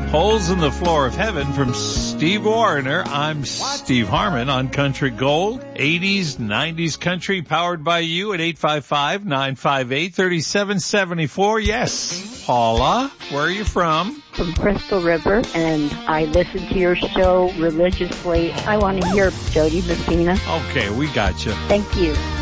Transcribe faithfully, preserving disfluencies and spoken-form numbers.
Holes in the Floor of Heaven from Steve Wariner. I'm Steve Harmon on Country Gold. eighties, nineties country powered by you at eight five five, nine five eight, three seven seven four. Yes, Paula, where are you from? From Crystal River, and I listen to your show religiously. I want to hear Jody Messina. Okay, we got you. Thank you.